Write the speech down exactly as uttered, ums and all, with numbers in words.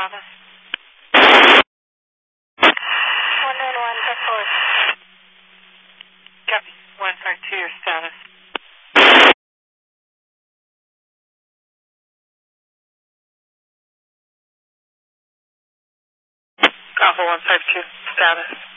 office. one nine one, check forward. Copy. one five two, your status. Alpha one five two, status.